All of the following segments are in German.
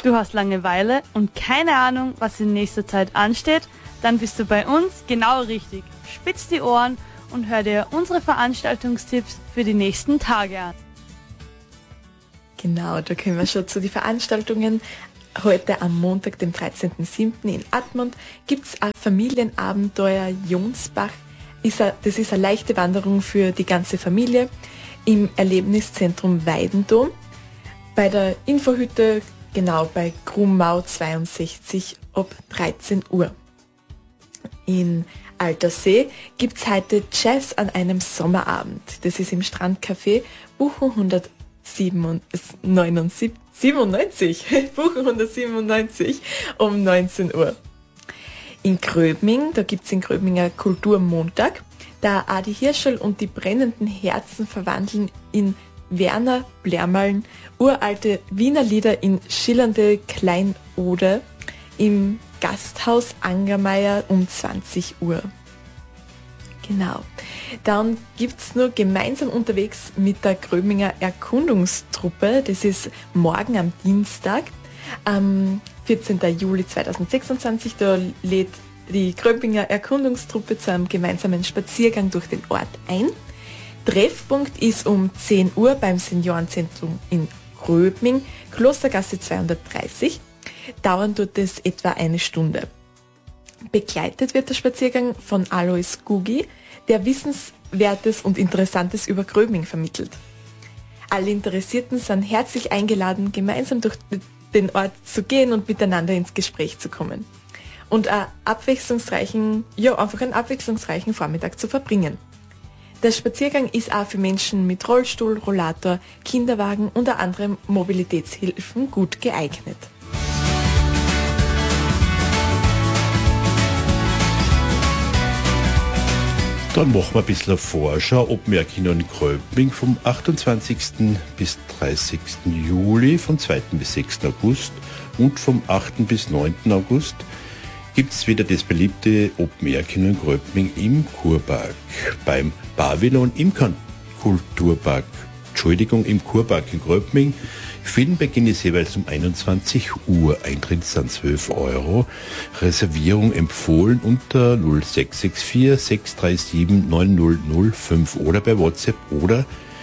Du hast Langeweile und keine Ahnung, was in nächster Zeit ansteht? Dann bist du bei uns genau richtig. Spitz die Ohren und hör dir unsere Veranstaltungstipps für die nächsten Tage an. Genau, da kommen wir schon zu den Veranstaltungen. Heute am Montag, dem 13.07. in Admont, gibt es ein Familienabenteuer Jonsbach. Das ist eine leichte Wanderung für die ganze Familie im Erlebniszentrum Weidendom. Bei der Infohütte, genau bei Grummau 62 ab 13 Uhr. In Altersee gibt es heute Jazz an einem Sommerabend. Das ist im Strandcafé Buchen 197 um 19 Uhr. In Gröbming, da gibt es in Gröbminger Kulturmontag. Der Adi Hirschl und die brennenden Herzen verwandeln in Werner Blärmaln uralte Wiener Lieder in schillernde Kleinode im Gasthaus Angermeier um 20 Uhr. Genau. Dann gibt es nur gemeinsam unterwegs mit der Gröbminger Erkundungstruppe. Das ist morgen am Dienstag, am 14. Juli 2026. Da lädt die Gröbminger Erkundungstruppe zu einem gemeinsamen Spaziergang durch den Ort ein. Treffpunkt ist um 10 Uhr beim Seniorenzentrum in Gröbming, Klostergasse 230. Dauern tut es etwa eine Stunde. Begleitet wird der Spaziergang von Alois Gugi, der Wissenswertes und Interessantes über Gröbming vermittelt. Alle Interessierten sind herzlich eingeladen, gemeinsam durch den Ort zu gehen und miteinander ins Gespräch zu kommen. Und einen abwechslungsreichen Vormittag zu verbringen. Der Spaziergang ist auch für Menschen mit Rollstuhl, Rollator, Kinderwagen und anderen Mobilitätshilfen gut geeignet. Dann machen wir ein bisschen eine Vorschau, ob wir Kino in Gröbming vom 28. bis 30. Juli, vom 2. bis 6. August und vom 8. bis 9. August gibt es wieder das beliebte Open-Air-Kino in Gröbming im Kurpark. Beim Pavillon im Kulturpark, im Kurpark in Gröbming. Filmbeginn ist jeweils um 21 Uhr. Eintritt sind 12 €. Reservierung empfohlen unter 0664 637 9005 oder bei WhatsApp oder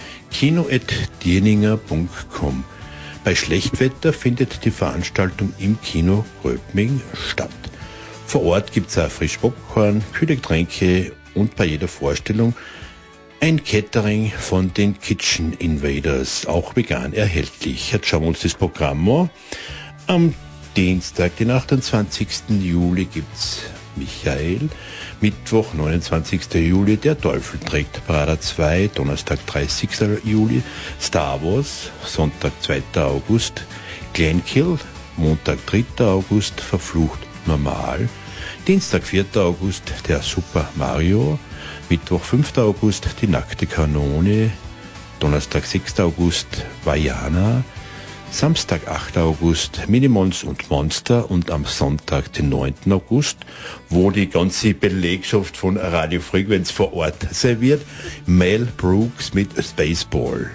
kino@dierninger.com. Bei Schlechtwetter findet die Veranstaltung im Kino Gröbming statt. Vor Ort gibt es auch frisch Popcorn, kühle Getränke und bei jeder Vorstellung ein Catering von den Kitchen Invaders, auch vegan erhältlich. Jetzt schauen wir uns das Programm an. Am Dienstag, den 28. Juli, gibt's Michael. Mittwoch, 29. Juli, Der Teufel trägt Prada 2. Donnerstag, 30. Juli, Star Wars. Sonntag, 2. August, Glenkill. Montag, 3. August, Verflucht normal. Dienstag, 4. August, der Super Mario. Mittwoch, 5. August, die nackte Kanone. Donnerstag, 6. August, Vajana. Samstag, 8. August, Minimons und Monster und am Sonntag, den 9. August, wo die ganze Belegschaft von Radio Frequenz vor Ort serviert, Mel Brooks mit Spaceball.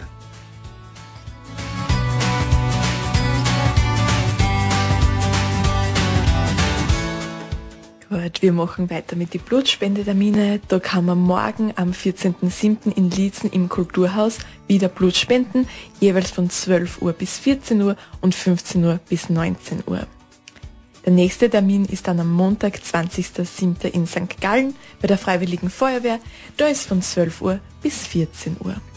Gut, wir machen weiter mit den Blutspendetermine. Da kann man morgen am 14.07. in Liezen im Kulturhaus wieder Blut spenden, jeweils von 12 Uhr bis 14 Uhr und 15 Uhr bis 19 Uhr. Der nächste Termin ist dann am Montag, 20.07. in St. Gallen bei der Freiwilligen Feuerwehr. Da ist von 12 Uhr bis 14 Uhr.